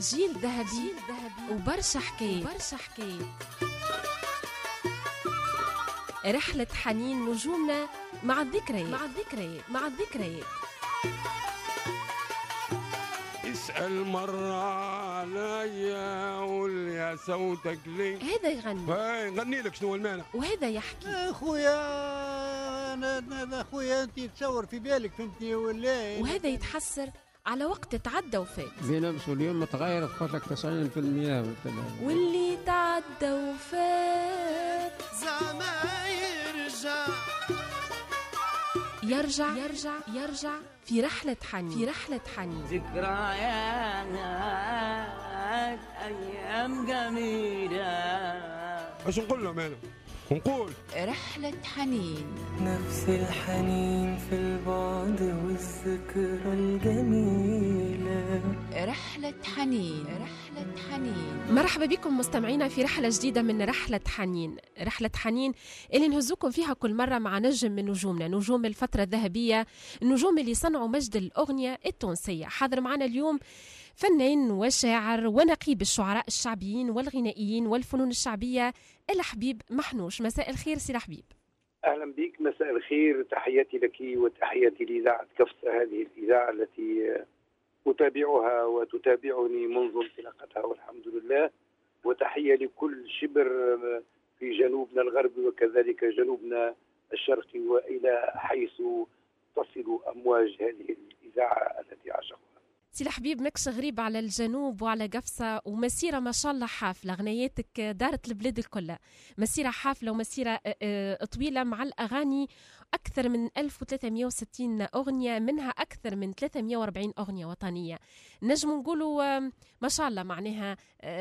جيل ذهبي وبرشا حكايات. رحلة حنين نجومنا مع الذكريات. اسأل مرة عليا قول يا صوتك ليه. هذا يغني غني لك شنو المانع. وهذا يحكي. اخويا انا اخويا انت تصور في بالك فهمتني ولا. وهذا يتحسر على وقت تعدى وفات. بنفسه اليوم تغيرت قلت لك 90% واللي تعدى وفات زعما يرجع في رحلة حنين. ذكريات أيام جميلة. اش نقول لهم انا؟ نقول رحلة حنين. نفس الحنين في البعد والذكرى الجميلة. رحلة حنين. مرحبا بكم مستمعينا في رحلة جديدة من رحلة حنين اللي نهزوكم فيها كل مرة مع نجم من نجومنا، نجوم الفترة الذهبية، النجوم اللي صنعوا مجد الأغنية التونسية. حاضر معنا اليوم فنان وشاعر ونقيب الشعراء الشعبيين والغنائيين والفنون الشعبية الحبيب محنوش. مساء الخير سي الحبيب. أهلا بك، مساء الخير، تحياتي لك وتحياتي لإذاعة كفصة، هذه الإذاعة التي أتابعها وتتابعني منذ انطلاقتها والحمد لله، وتحية لكل شبر في جنوبنا الغربي وكذلك جنوبنا الشرقي وإلى حيث تصل أمواج هذه الإذاعة التي أعشقها. سي الحبيب ماكش غريب على الجنوب وعلى قفصة، ومسيرة ما شاء الله حافلة، غنياتك دارت البلاد الكل، مسيرة حافلة ومسيرة طويلة مع الأغاني، أكثر من 1360 أغنية، منها أكثر من 340 أغنية وطنية. نجم نقولوا ما شاء الله، معناها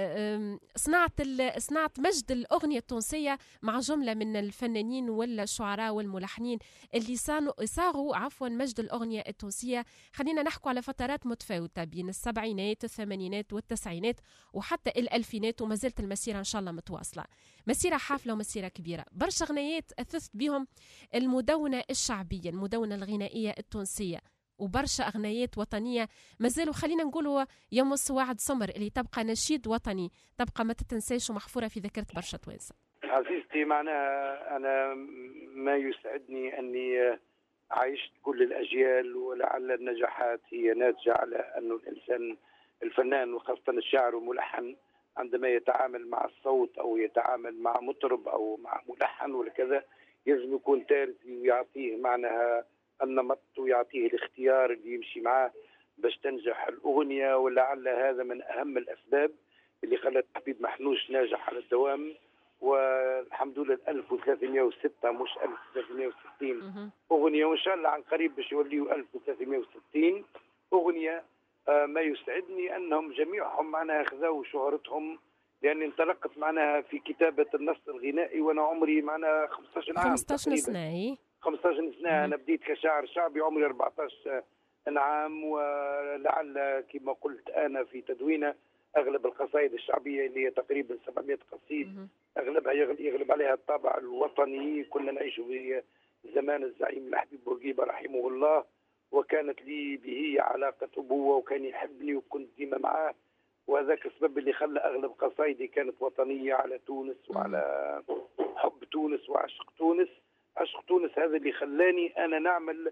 صنعت مجد الأغنية التونسية مع جملة من الفنانين والشعراء والملحنين اللي صاغوا مجد الأغنية التونسية. خلينا نحكوا على فترات متفاوتة بين السبعينات الثمانينات والتسعينات وحتى الألفينات، وما زالت المسيرة إن شاء الله متواصلة. مسيرة حافلة ومسيرة كبيرة، برشا غنيات أثثت بهم المدونة الشعبية، المدونة الغنائية التونسية، وبرشا أغنيات وطنية ما زالوا خلينا نقولوا يمس وعد سمر اللي تبقى نشيد وطني، تبقى ما تتنساش ومحفورة في ذاكرة برشا توانسة. عزيزتي، معناها أنا ما يسعدني أني عايشت كل الأجيال، ولعل النجاحات هي ناتجة على أن الإنسان الفنان وخاصة الشاعر والملحن عندما يتعامل مع الصوت أو يتعامل مع مطرب أو مع ملحن وكذا يجب يكون تارزي ويعطيه معناها النمط ويعطيه الاختيار اللي يمشي معاه باش تنجح الأغنية. ولعل هذا من أهم الأسباب اللي خلت حبيب محنوش ناجح على الدوام، والحمد لله 1306 مش 1360 أغنية، وإن شاء الله عن قريب باش يوليوا 1360 أغنية. ما يسعدني أنهم جميعهم معناها خذوا شهرتهم، لأني انطلقت معناها في كتابة النص الغنائي وأنا عمري معناها 15 عام. 15 سنة 15 سنة. أنا بديت كشاعر شعبي عمري 14 عام، ولعل كما قلت أنا في تدوينه أغلب القصائد الشعبية اللي هي تقريبا 700 قصيد أغلبها يغلب عليها الطابع الوطني. كنا نعيش في زمان الزعيم الحبيب بورقيبة رحمه الله، وكانت لي به علاقة أبوة وكان يحبني وكنت ديما معاه، وهذاك السبب اللي خلى أغلب قصائدي كانت وطنية على تونس وعلى حب تونس وعشق تونس. عشق تونس هذا اللي خلاني أنا نعمل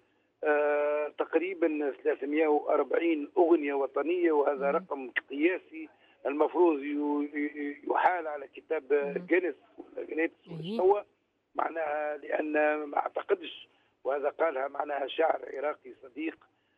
تقريبا 340 أغنية وطنية، وهذا رقم قياسي المفروض يحال على كتاب جينيس المستوى معناها، لأن ما أعتقدش، وهذا قالها معناها شاعر عراقي صديق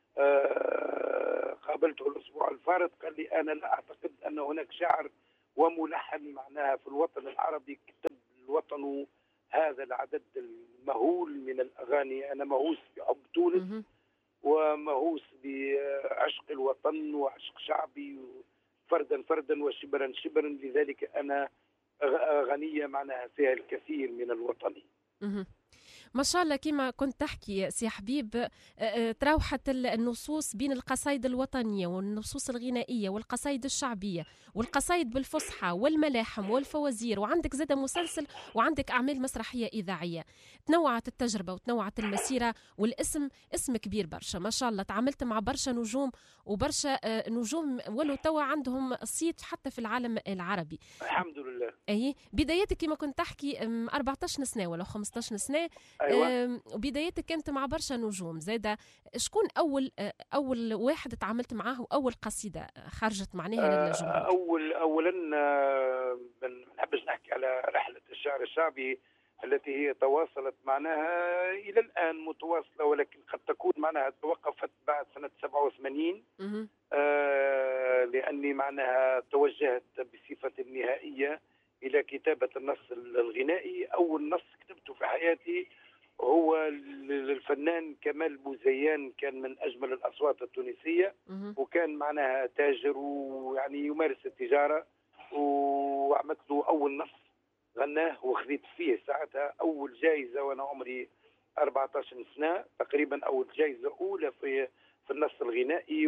قابلته الأسبوع الفارط، قال لي أنا لا أعتقد أن هناك شاعر وملحن معناها في الوطن العربي كتب الوطن هذا العدد المهول من الأغاني. أنا مهووس بحب تونس ومهووس بعشق الوطن وعشق شعبي فردا وشبرا، لذلك أنا غنية معناها فيها الكثير من الوطني. ما شاء الله كما كنت تحكي سي حبيب، تراوحت النصوص بين القصائد الوطنية والنصوص الغنائية والقصائد الشعبية والقصائد بالفصحى والملاحم والفوازير، وعندك زادة مسلسل وعندك أعمال مسرحية إذاعية. تنوعت التجربة وتنوعت المسيرة، والاسم اسم كبير برشا ما شاء الله. تعاملت مع برشا نجوم وبرشا نجوم ولو توا عندهم صيت حتى في العالم العربي الحمد لله. اي بدايتك كما كنت تحكي 14 سنه ولا 15 سنه. أيوة. بدايتك كانت مع برشا نجوم زاده. شكون اول واحد تعاملت معاه واول قصيده خرجت معناها للجمهور؟ اولا ما نحبش نحكي على رحله الشعر الشعبي التي هي تواصلت معناها الى الان متواصله، ولكن قد تكون معناها توقفت بعد سنه 87. لاني معناها توجهت بصفه نهائيه الى كتابه النص الغنائي. اول نص كتبته في حياتي هو للفنان كمال بوزيان، كان من اجمل الاصوات التونسيه، وكان معناها تاجر ويعني يمارس التجاره، وعملت له اول نص غناه وخذيت فيه ساعتها اول جائزه وانا عمري 14 سنه تقريبا، اول جائزه اولى في النص الغنائي.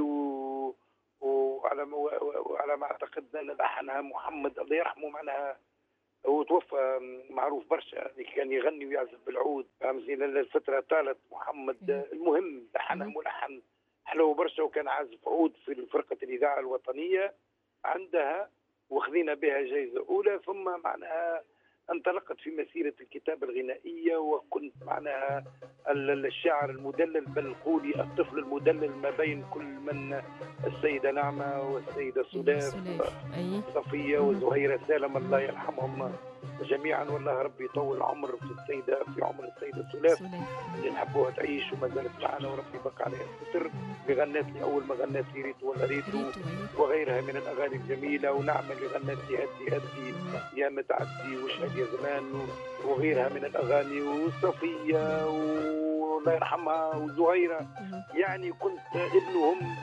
وعلى ما اعتقد ان لحنها محمد الله يرحمه، معناها هو توفى معروف برشا، كان يغني ويعزف بالعود، فهمتني، الفتره طالت محمد. المهم لحنها ملحن حلو برشا، وكان عازف عود في فرقه الاذاعه الوطنيه عندها، وخذينا بها جائزه اولى. ثم معناها انطلقت في مسيره الكتابه الغنائيه، وكنت معناها الشاعر المدلل، بل قولي الطفل المدلل ما بين كل من السيده نعمه والسيده سلاف صفيه وزهيره سالم الله يرحمهم جميعا، والله ربي يطول عمر في عمر السيده سلاف اللي نحبوها تعيش وما زالت معنا، وربي يبقى عليها الستر. اللي غنت لي اول ما غنت لي ريت ولا ريتو وغيرها من الاغاني الجميله، ونعمه اللي غنت لي هدي هدي يا متعدي واشهد يا زمان، وغيرها من الاغاني، وصفيه والله يرحمها وزهيره. يعني كنت ابنهم